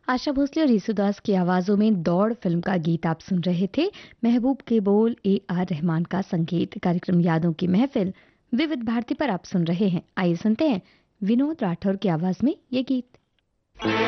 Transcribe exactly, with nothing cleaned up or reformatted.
आशा भोसले और येसुदास की आवाजों में दौड़ फिल्म का गीत आप सुन रहे थे। महबूब के बोल, ए आर रहमान का संगीत। कार्यक्रम यादों की महफिल विविध भारती पर आप सुन रहे हैं। आइए सुनते हैं विनोद राठौर की आवाज में ये गीत।